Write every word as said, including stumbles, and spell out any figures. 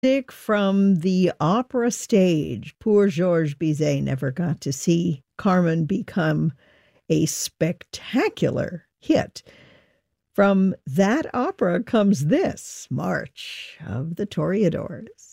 Music from the opera stage. Poor Georges Bizet never got to see Carmen become a spectacular hit. From that opera comes this March of the Toreadors.